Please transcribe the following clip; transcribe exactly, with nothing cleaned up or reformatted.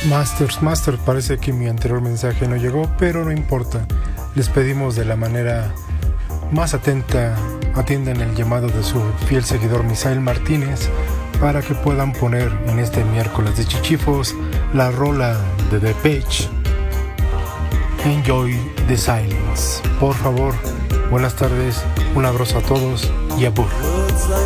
Masters, Master, parece que mi anterior mensaje no llegó, pero no importa. Les pedimos de la manera más atenta, atiendan el llamado de su fiel seguidor Misael Martínez para que puedan poner en este miércoles de Chichifos la rola de Depeche, Enjoy the Silence. Por favor, buenas tardes, un abrazo a todos y abur.